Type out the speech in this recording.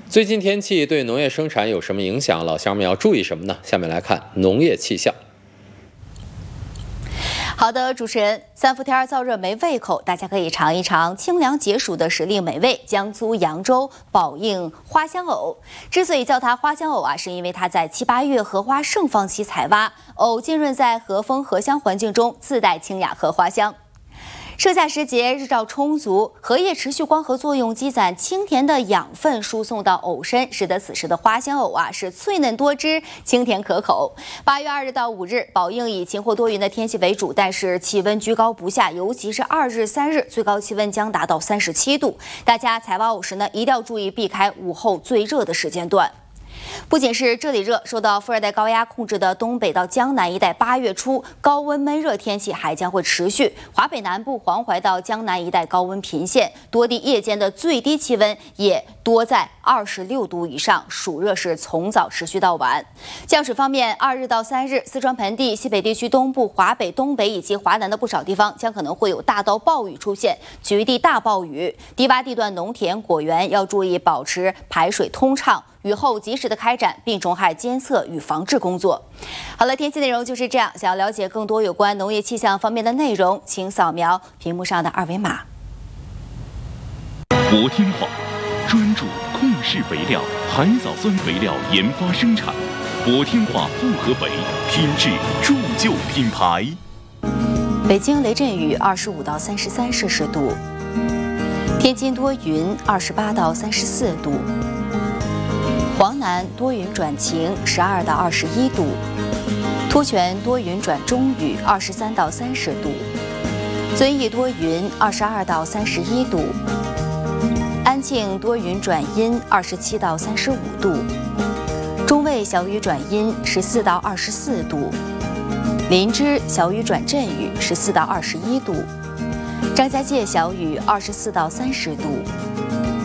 最近天气对农业生产有什么影响？老乡们要注意什么呢？下面来看农业气象。 好的，主持人，三伏天燥热没胃口，大家可以尝一尝清凉解暑的时令美味——江苏扬州宝应花香藕。之所以叫它花香藕是因为它在7、8月荷花盛放期采挖，藕浸润在和风荷香环境中，自带清雅荷花香。盛夏时节，日照充足，荷叶持续光合作用，积攒清甜的养分，输送到藕身，使得此时的花香藕是脆嫩多汁、清甜可口。8月2日到5日，宝应以晴或多云的天气为主，但是气温居高不下，尤其是2日、3日，最高气温将达到37度。大家采挖藕时呢，一定要注意避开午后最热的时间段。不仅是这里热，受到副热带高压控制的东北到江南一带，8月初高温闷热天气还将会持续。华北南部、黄淮到江南一带高温频现，多地夜间的最低气温也多在26度以上，暑热是从早持续到晚。降水方面，2日到3日，四川盆地、西北地区东部、华北、东北以及华南的不少地方将可能会有大到暴雨出现，局地大暴雨。低洼地段农田、果园要注意保持排水通畅。雨后及时的开展病虫害监测与防治工作。好了，天气内容就是这样。想要了解更多有关农业气象方面的内容，请扫描屏幕上的2维码。 博天化专注控室肥料、海藻酸肥料研发生产，博天化复合肥品质铸就品牌。 北京雷阵雨25到33摄氏度，天津多云28到34度。黄南多云转晴，12到21度；突泉多云转中雨，23到30度；遵义多云，22到31度；安庆多云转阴，27到35度；中卫小雨转阴，14到24度；林芝小雨转阵雨，14到21度；张家界小雨，24到30度；